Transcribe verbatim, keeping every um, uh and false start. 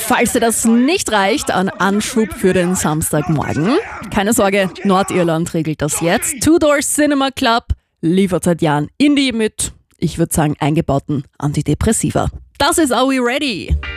Falls dir das nicht reicht an Anschub für den Samstagmorgen, keine Sorge, Nordirland regelt das jetzt. Two Door Cinema Club liefert seit Jahren Indie mit, ich würde sagen, eingebauten Antidepressiva. Das ist Are We Ready?